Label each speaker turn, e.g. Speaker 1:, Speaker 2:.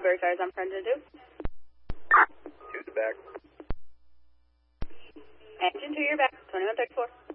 Speaker 1: Salisbury Fires on front of 2.
Speaker 2: To the back.
Speaker 1: Engine 2, you're back. 2134.